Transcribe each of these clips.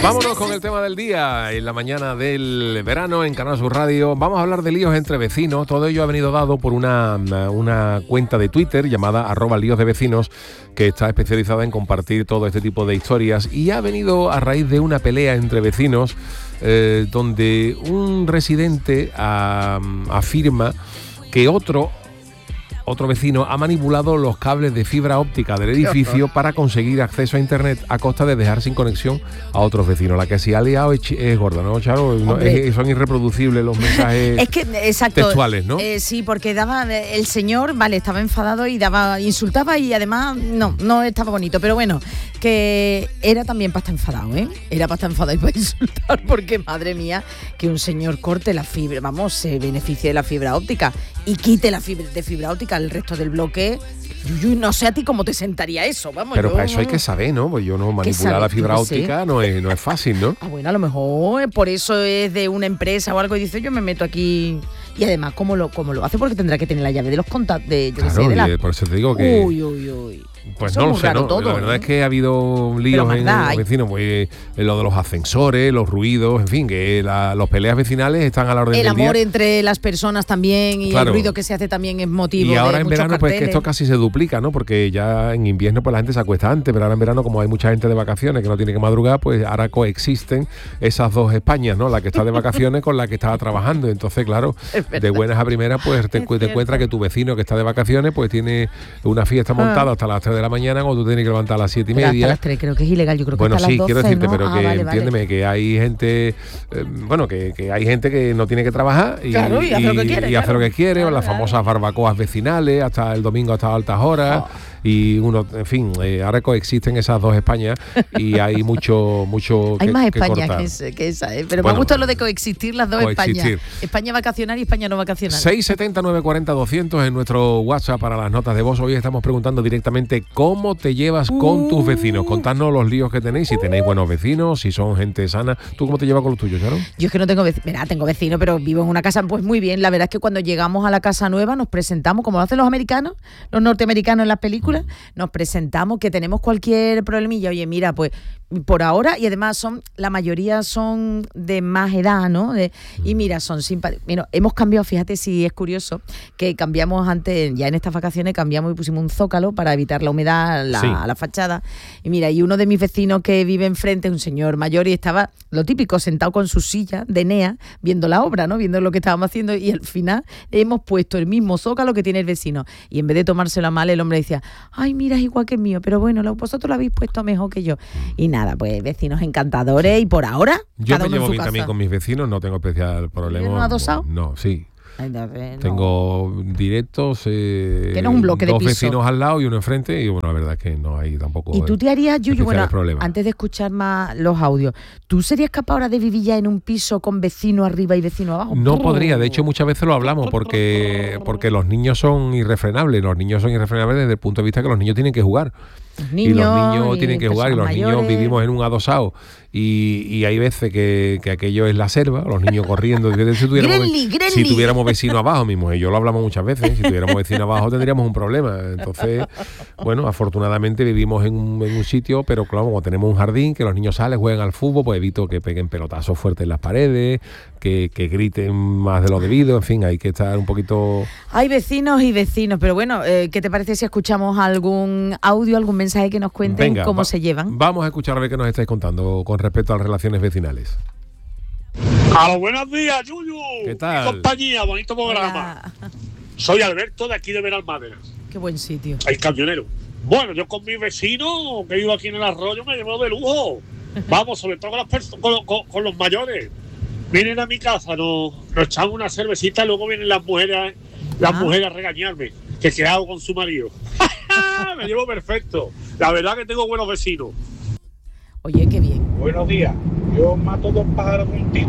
Vámonos con el tema del día. En la mañana del verano en Canal Sur Radio vamos a hablar de líos entre vecinos. Todo ello ha venido dado por una cuenta de Twitter llamada @líosdevecinos, que está especializada en compartir todo este tipo de historias, y ha venido a raíz de una pelea entre vecinos donde un residente afirma que otro vecino ha manipulado los cables de fibra óptica del edificio para conseguir acceso a internet a costa de dejar sin conexión a otros vecinos. La que se ha liado es gorda, ¿no, Charo? Son irreproducibles los mensajes textuales, ¿no? Sí, porque el señor, estaba enfadado y insultaba, y además no estaba bonito, pero bueno, que era también para estar enfadado, ¿eh? Era para estar enfadado y para insultar, porque madre mía, que un señor corte la fibra, se beneficie de la fibra óptica y quite la fibra óptica al resto del bloque. Yo no sé a ti cómo te sentaría eso, vamos. Pero para eso hay que saber, ¿no? Pues yo no manipular la fibra óptica no es fácil, ¿no? Bueno, a lo mejor por eso es de una empresa o algo y dice, yo me meto aquí. Y además, ¿cómo lo hace? Porque tendrá que tener la llave de los contactos por eso te digo que... Uy. Pues eso no lo sé, ¿no? Todo, la verdad es que ha habido líos en los vecinos, pues lo de los ascensores, los ruidos, en fin, que las peleas vecinales están a la orden del día. El amor entre las personas también, y el ruido que se hace también es motivo de muchos carteles. Y ahora en verano, pues que esto casi se duplica, ¿no? Porque ya en invierno pues la gente se acuesta antes, pero ahora en verano, como hay mucha gente de vacaciones que no tiene que madrugar, pues ahora coexisten esas dos Españas, ¿no? La que está de vacaciones con la que estaba trabajando. Entonces, claro, de buenas a primeras, pues te encuentras que tu vecino que está de vacaciones, pues tiene una fiesta montada hasta las 3 de la mañana, cuando tú tienes que levantar a las 7:30. Hasta las 3, creo que es ilegal, yo creo que hasta las 12, quiero decirte, ¿no? pero que entiéndeme, que hay gente, que hay gente que no tiene que trabajar y hace lo que quiere, o las famosas barbacoas vecinales, hasta el domingo hasta altas horas. Y en fin, ahora coexisten esas dos Españas y hay mucho hay que, más que España cortar. que esa, pero me gusta lo de coexistir las dos Españas. España vacacional y España no vacacional. 670 940 200 en nuestro WhatsApp para las notas de voz. Hoy estamos preguntando directamente cómo te llevas con tus vecinos. Contadnos los líos que tenéis, si tenéis buenos vecinos, si son gente sana. ¿Tú cómo te llevas con los tuyos, Charo? Yo es que no tengo vecinos, tengo vecinos, pero vivo en una casa pues muy bien. La verdad es que cuando llegamos a la casa nueva nos presentamos, como lo hacen los americanos, los norteamericanos en las películas, nos presentamos, que tenemos cualquier problemilla. Oye, mira, pues por ahora, y además la mayoría son de más edad, ¿no? Y mira, son simpáticos. Mira, hemos cambiado, fíjate si es curioso, que cambiamos antes, ya en estas vacaciones cambiamos y pusimos un zócalo para evitar la humedad a la fachada. Y mira, y uno de mis vecinos que vive enfrente, un señor mayor, y estaba lo típico, sentado con su silla de Enea, viendo la obra, ¿no? Viendo lo que estábamos haciendo, y al final hemos puesto el mismo zócalo que tiene el vecino. Y en vez de tomárselo a mal, el hombre decía, ay, mira, es igual que el mío, pero bueno, vosotros lo habéis puesto mejor que yo. Y nada, pues vecinos encantadores, y por ahora yo cada me uno llevo en su casa. También con mis vecinos, no tengo especial problema. ¿No adosado? No, sí. No. Tengo directos, que no es un bloque de dos piso. Vecinos al lado y uno enfrente, y bueno, la verdad es que no hay tampoco. ¿Y tú te harías, Yuyu, problemas. Antes de escuchar más los audios, ¿tú serías capaz ahora de vivir ya en un piso con vecino arriba y vecino abajo? No podría, de hecho muchas veces lo hablamos porque los niños son irrefrenables. Los niños son irrefrenables desde el punto de vista que los niños tienen que jugar. Los niños tienen que jugar, y los niños vivimos en un adosado, y hay veces que aquello es la selva, los niños corriendo. Si tuviéramos vecino abajo, mi mujer y yo lo hablamos muchas veces, si tuviéramos vecino abajo tendríamos un problema. Entonces, bueno, afortunadamente vivimos en un sitio, pero claro, como tenemos un jardín, que los niños salen, juegan al fútbol, pues evito que peguen pelotazos fuertes en las paredes, que griten más de lo debido, en fin, hay que estar un poquito... Hay vecinos y vecinos, pero bueno, ¿qué te parece si escuchamos algún audio, algún mensaje que nos cuenten cómo se llevan? Vamos a escuchar a ver qué nos estáis contando con respecto a las relaciones vecinales. A los buenos días, Yuyu. ¿Qué tal? Compañía, bonito programa. Hola. Soy Alberto, de aquí de Benalmádena. Qué buen sitio. El camionero. Bueno, yo con mis vecinos, que vivo aquí en el Arroyo, me llevo de lujo. Vamos, sobre todo con los mayores. Vienen a mi casa, nos echamos una cervecita, luego vienen las mujeres a regañarme, que qué hago con su marido. Me llevo perfecto. La verdad que tengo buenos vecinos. Oye, qué bien. Buenos días. Yo mato dos pájaros de un tiro.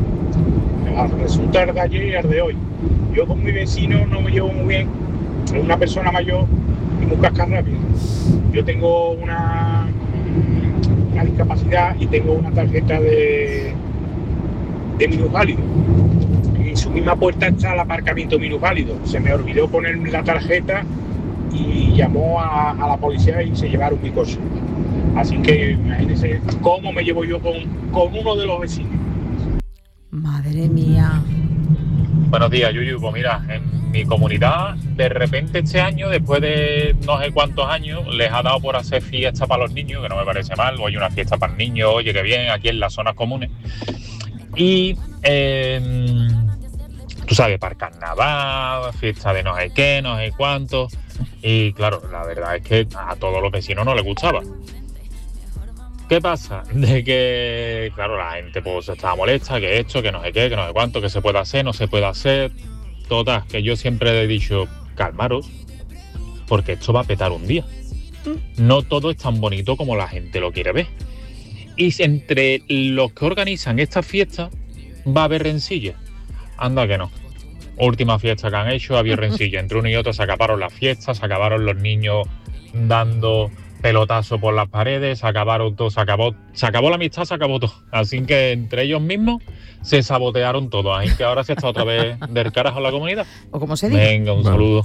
Resulta el de ayer y el de hoy. Yo con mi vecino no me llevo muy bien. Es una persona mayor y muy cascarrápida. Yo tengo una discapacidad y tengo una tarjeta de minusválido. Y en su misma puerta está el aparcamiento minusválido. Se me olvidó ponerme la tarjeta y llamó a la policía y se llevaron mi coche. Así que imagínense cómo me llevo yo con uno de los vecinos. Madre mía. Buenos días, Yuyu. Pues mira, en mi comunidad, de repente este año, después de no sé cuántos años, les ha dado por hacer fiesta para los niños, que no me parece mal. Oye, una fiesta para niños, oye, qué bien, aquí en las zonas comunes. Y, tú sabes, para carnaval, fiesta de no sé qué, no sé cuánto. Y claro, la verdad es que a todos los vecinos no les gustaba. ¿Qué pasa? De que, claro, la gente pues estaba molesta, que esto, que no sé qué, que no sé cuánto, que se puede hacer, no se puede hacer. Total, que yo siempre he dicho, calmaros, porque esto va a petar un día. No todo es tan bonito como la gente lo quiere ver. Y entre los que organizan estas fiestas va a haber rencilla. Anda que no. Última fiesta que han hecho, había rencilla. Entre uno y otro se acabaron las fiestas, se acabaron los niños dando pelotazo por las paredes, se acabaron todo, se acabó la amistad, se acabó todo. Así que entre ellos mismos se sabotearon todo. Así que ahora se está otra vez del carajo la comunidad. O como se dice. Venga, un saludo.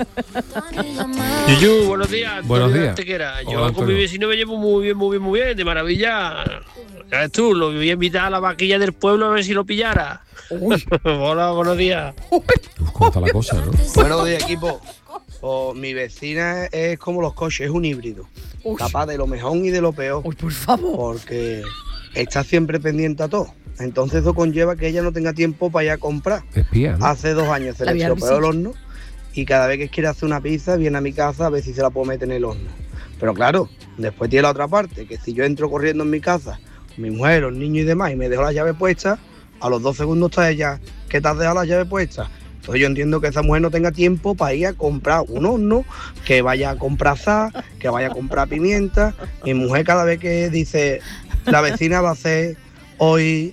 Yuyu, buenos días. Buenos días. Yo Hola, con mi vecino me llevo muy bien, de maravilla. Ya ves tú, lo voy a invitar a la vaquilla del pueblo a ver si lo pillara. Hola, buenos días. ¿Cómo está la cosa, no? Buenos días, equipo. Pues mi vecina es como los coches, es un híbrido. Capaz de lo mejor y de lo peor. Uy, por favor. Porque está siempre pendiente a todo. Entonces eso conlleva que ella no tenga tiempo para ir a comprar. Espía, ¿no? Hace 2 años se le estropeó el horno y cada vez que quiere hacer una pizza viene a mi casa a ver si se la puedo meter en el horno. Pero claro, después tiene la otra parte, que si yo entro corriendo en mi casa, mi mujer, los niños y demás, y me dejo la llave puesta, a los 2 segundos está ella, ¿qué te has dejado la llave puesta? Entonces yo entiendo que esa mujer no tenga tiempo para ir a comprar un horno, que vaya a comprar sal, que vaya a comprar pimienta. Mi mujer cada vez que dice, la vecina va a hacer hoy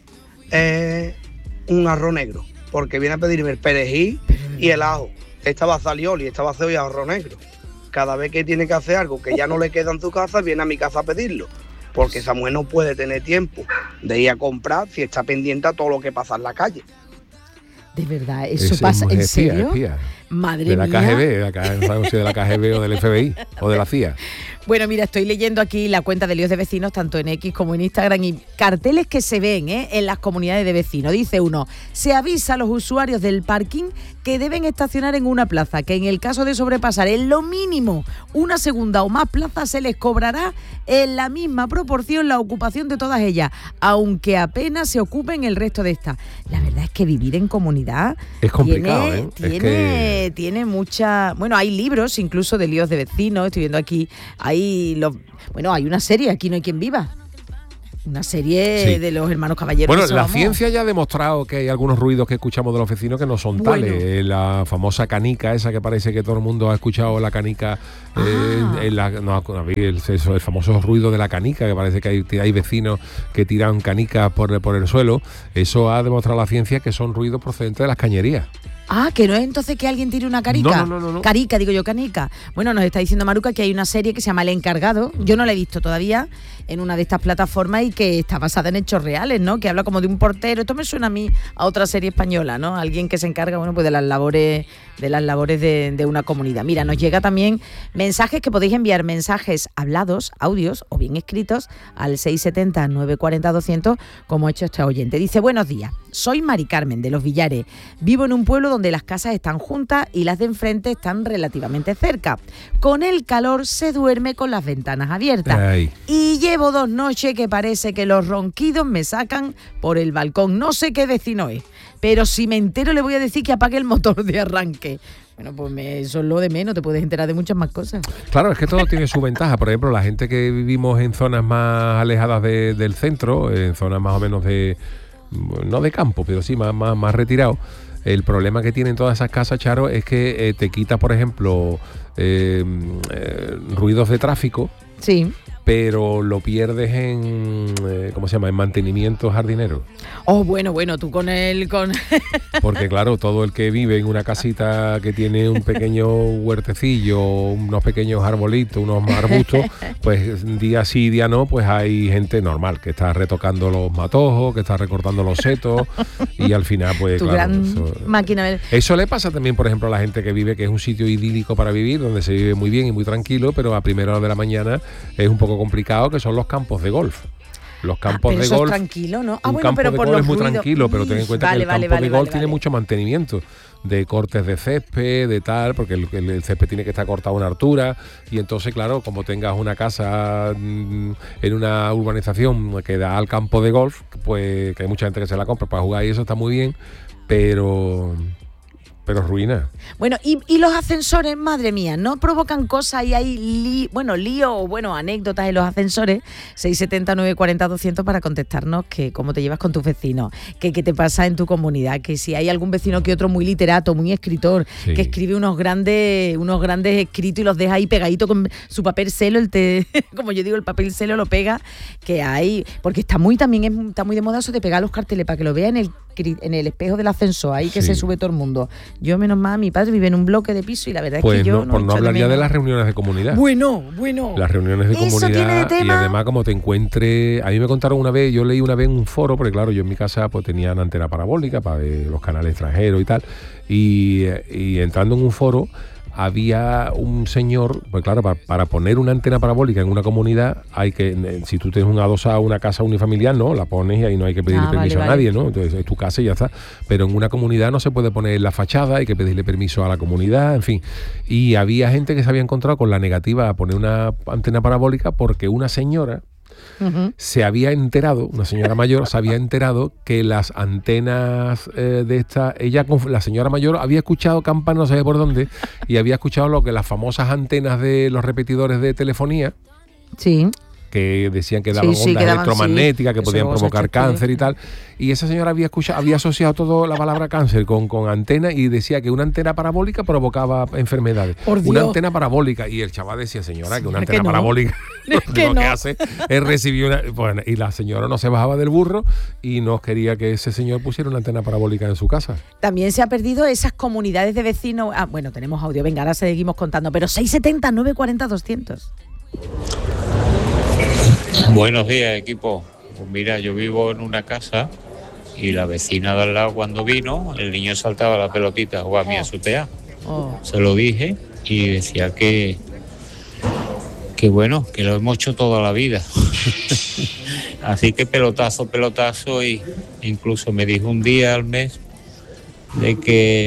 un arroz negro, porque viene a pedirme el perejil y el ajo. Esta va a hacer alioli, esta va a hacer hoy arroz negro. Cada vez que tiene que hacer algo que ya no le queda en su casa, viene a mi casa a pedirlo. Porque esa mujer no puede tener tiempo de ir a comprar si está pendiente a todo lo que pasa en la calle. De verdad, ¿eso pasa? ¿En serio? Espía. Madre de la mía. KGB, no sabemos si de la KGB o del FBI o de la CIA. Bueno, mira, estoy leyendo aquí la cuenta de líos de vecinos, tanto en X como en Instagram, y carteles que se ven en las comunidades de vecinos. Dice uno, se avisa a los usuarios del parking que deben estacionar en una plaza, que en el caso de sobrepasar en lo mínimo una segunda o más plazas, se les cobrará en la misma proporción la ocupación de todas ellas, aunque apenas se ocupen el resto de estas. La verdad es que vivir en comunidad es complicado, tiene mucha... Bueno, hay libros incluso de líos de vecinos, estoy viendo aquí, hay una serie, Aquí no hay quien viva. Una serie de los hermanos Caballeros. Bueno, la ciencia ya ha demostrado que hay algunos ruidos que escuchamos de los vecinos que no son tales. La famosa canica, esa que parece que todo el mundo ha escuchado, la canica, el famoso ruido de la canica, que parece que hay vecinos que tiran canicas por el suelo. Eso ha demostrado la ciencia que son ruidos procedentes de las cañerías. Ah, que no es entonces que alguien tire una carica. No. Carica, digo yo, canica. Bueno, nos está diciendo Maruca que hay una serie que se llama El Encargado. Yo no la he visto todavía en una de estas plataformas y que está basada en hechos reales, ¿no? Que habla como de un portero. Esto me suena a mí a otra serie española, ¿no? Alguien que se encarga, bueno, pues de las labores de una comunidad. Mira, nos llega también mensajes que podéis enviar, mensajes hablados, audios o bien escritos al 670-940-200, como ha hecho este oyente. Dice, buenos días, soy Mari Carmen de Los Villares. Vivo en un pueblo donde las casas están juntas y las de enfrente están relativamente cerca. Con el calor se duerme con las ventanas abiertas. Ay. Y llevo 2 noches que parece que los ronquidos me sacan por el balcón. No sé qué vecino es, pero si me entero le voy a decir que apague el motor de arranque. Bueno, pues eso es lo de menos, te puedes enterar de muchas más cosas. Claro, es que todo tiene su ventaja. Por ejemplo, la gente que vivimos en zonas más alejadas del centro, en zonas más o menos no de campo, pero sí más retirado. El problema que tienen todas esas casas, Charo, es que te quita, por ejemplo, ruidos de tráfico. Sí. Pero lo pierdes en, en mantenimiento jardinero. Oh, bueno, tú con Porque claro, todo el que vive en una casita que tiene un pequeño huertecillo, unos pequeños arbolitos, unos arbustos, pues día sí, día no, pues hay gente normal que está retocando los matojos, que está recortando los setos y al final pues tu claro, gran máquina. Eso le pasa también, por ejemplo, a la gente que vive, que es un sitio idílico para vivir, donde se vive muy bien y muy tranquilo, pero a primera hora de la mañana es un poco poco complicado, que son los campos de golf. Los campos pero de eso golf. es tranquilo, ¿no? Un bueno, campo pero de por golf los es muy ruidos. tranquilo, pero ten en cuenta que el campo de golf tiene vale. mucho mantenimiento, de cortes de césped, de tal, porque el césped tiene que estar cortado a una altura, y entonces, claro, como tengas una casa en una urbanización que da al campo de golf, pues que hay mucha gente que se la compra para jugar y eso está muy bien, pero ruina. Bueno, y los ascensores, madre mía, ¿no provocan cosas y hay lío o anécdotas en los ascensores? 670 940 200 para contestarnos que cómo te llevas con tus vecinos, que qué te pasa en tu comunidad, que si hay algún vecino que otro muy literato, muy escritor, sí, que escribe unos grandes escritos y los deja ahí pegaditos con su papel celo, como yo digo, el papel celo lo pega, que hay, porque está muy de moda eso de pegar los carteles para que lo vea en el espejo del ascensor, ahí que sí, se sube todo el mundo. Yo, menos mal, mi padre vive en un bloque de piso y la verdad pues es que yo no, por no hablar ya de las reuniones de comunidad. Bueno. Las reuniones de Eso comunidad tiene de tema. y además como te encuentres... A mí me contaron una vez, yo leí una vez en un foro, porque claro, yo en mi casa pues tenía una antena parabólica para ver los canales extranjeros y tal, y entrando en un foro había un señor, pues claro, para poner una antena parabólica en una comunidad hay que, si tú tienes un adosado, una casa unifamiliar, no, la pones y ahí no hay que pedirle permiso a nadie, ¿no? Entonces es tu casa y ya está. Pero en una comunidad no se puede poner en la fachada, hay que pedirle permiso a la comunidad, en fin. Y había gente que se había encontrado con la negativa a poner una antena parabólica porque una señora se había enterado, una señora mayor se había enterado que las antenas de esta, la señora mayor había escuchado campanas, no sé por dónde, y había escuchado lo que las famosas antenas de los repetidores de telefonía, sí, que decían que daban ondas electromagnéticas, que podían provocar cáncer y tal. Y esa señora había asociado todo la palabra cáncer con antena y decía que una antena parabólica provocaba enfermedades. Una antena parabólica. Y el chaval decía, señora, que una antena parabólica lo que hace es recibir una... Bueno, y la señora no se bajaba del burro y no quería que ese señor pusiera una antena parabólica en su casa. También se ha perdido esas comunidades de vecinos. Bueno, tenemos audio, venga, ahora seguimos contando, pero 670 940 200. Buenos días, equipo. Pues mira, yo vivo en una casa y la vecina de al lado cuando vino, el niño saltaba la pelotita a jugar a mi azotea. Se lo dije y decía que bueno, que lo hemos hecho toda la vida. Así que pelotazo y incluso me dijo un día al mes de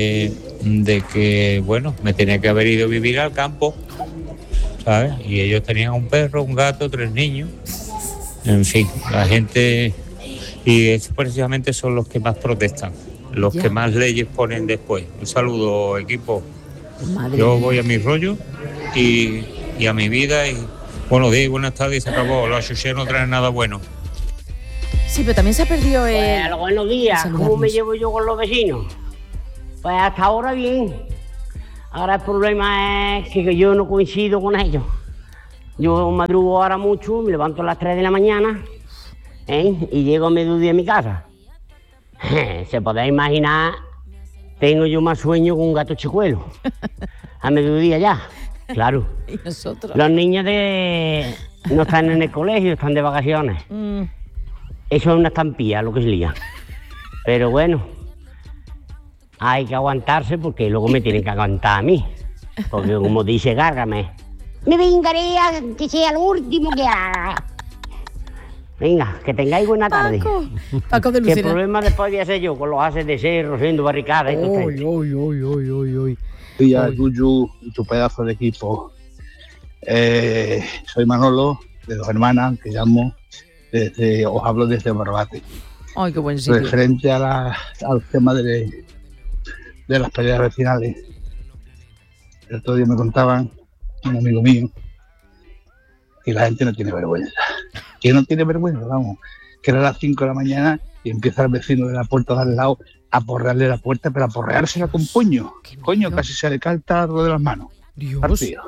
que bueno, me tenía que haber ido a vivir al campo, ¿sabes? Y ellos tenían un perro, un gato, 3 niños. En fin, la gente, y es precisamente son los que más protestan, los que más leyes ponen después. Un saludo, equipo. Yo voy a mi rollo y a mi vida y buenos días, buenas tardes y se acabó. Los chuches no traen nada bueno. Sí, pero también se ha perdido Bueno, buenos días. ¿Cómo me llevo yo con los vecinos? Pues hasta ahora bien. Ahora el problema es que yo no coincido con ellos. Yo madrugo ahora mucho, me levanto a las 3 de la mañana y llego a mediodía a mi casa. Se podéis imaginar, tengo yo más sueño con un gato chicuelo. A mediodía ya, claro. ¿Y nosotros? Los niños no están en el colegio, están de vacaciones. Eso es una estampilla, lo que es lía. Pero bueno, hay que aguantarse porque luego me tienen que aguantar a mí. Porque como dice Gárgame, me vengaré a que sea el último que haga. Venga, que tengáis buena tarde. Paco de Lucena. ¿Qué problema después de hacer yo con los haces de cerro, siendo barricadas? Uy. Días, Yuyu y tu pedazo de equipo. Soy Manolo, de Dos Hermanas, que llamo os hablo desde Barbate. Ay, qué buen sitio. Referente al tema de las peleas vecinales. El otro día me contaban un amigo mío que la gente no tiene vergüenza. Que no tiene vergüenza, vamos. Que era las 5 de la mañana y empieza el vecino de la puerta de al lado a porrearle la puerta, pero a porreársela con puño. Coño, casi se le cae el tarro de las manos. Dios. Partido.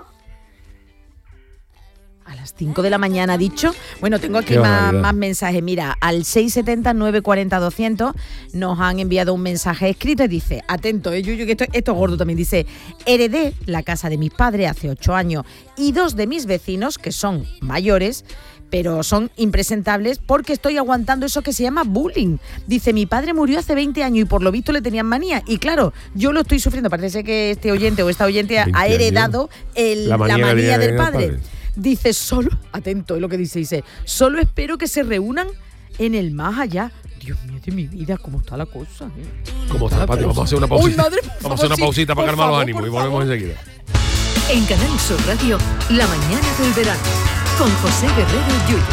A las 5 de la mañana, dicho. Bueno, tengo aquí más mensajes. Mira, al 670-940-200 nos han enviado un mensaje escrito y dice, atento, Yuyu, que esto es gordo también, dice, heredé la casa de mis padres hace 8 años y 2 de mis vecinos, que son mayores, pero son impresentables porque estoy aguantando eso que se llama bullying. Dice, mi padre murió hace 20 años y por lo visto le tenían manía. Y claro, yo lo estoy sufriendo. Parece que este oyente o esta oyente ha heredado la manía del padre. Dice, solo, atento es lo que dice, solo espero que se reúnan en el más allá. Dios mío de mi vida, ¿cómo está la cosa? ¿Cómo está, Pati? Vamos a hacer una pausita. Vamos a hacer una pausita para calmar los ánimos y volvemos enseguida. En Canal Sur Radio, La mañana del verano, con José Guerrero Yuyo.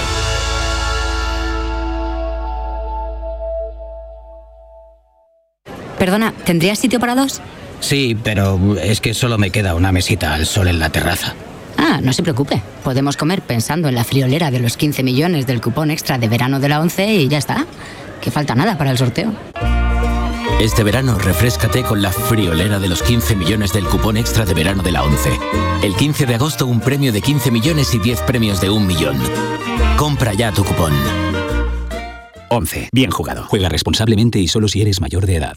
Perdona, ¿tendrías sitio para dos? Sí, pero es que solo me queda una mesita al sol en la terraza. Ah, no se preocupe. Podemos comer pensando en la friolera de los 15 millones del cupón extra de verano de la ONCE y ya está. Que falta nada para el sorteo. Este verano refréscate con la friolera de los 15 millones del cupón extra de verano de la ONCE. El 15 de agosto un premio de 15 millones y 10 premios de 1 millón. Compra ya tu cupón. ONCE. Bien jugado. Juega responsablemente y solo si eres mayor de edad.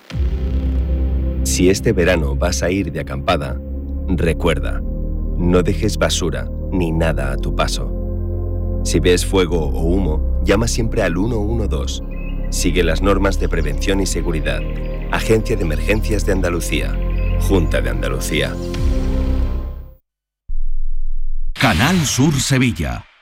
Si este verano vas a ir de acampada, recuerda, no dejes basura ni nada a tu paso. Si ves fuego o humo, llama siempre al 112. Sigue las normas de prevención y seguridad. Agencia de Emergencias de Andalucía. Junta de Andalucía. Canal Sur Sevilla.